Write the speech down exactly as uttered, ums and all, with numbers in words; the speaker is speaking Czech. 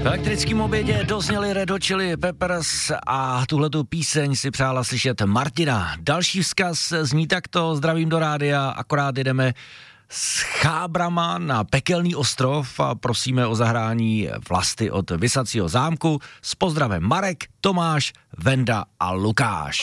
elektrickém obědě dozněli Red Hot Chili Peppers a tuhletu píseň si přála slyšet Martina. Další vzkaz zní takto: zdravím do rádia, akorát jedeme s chábrama na Pekelný ostrov a prosíme o zahrání Vlasty od Vysacího zámku. S pozdravem Marek, Tomáš, Venda a Lukáš.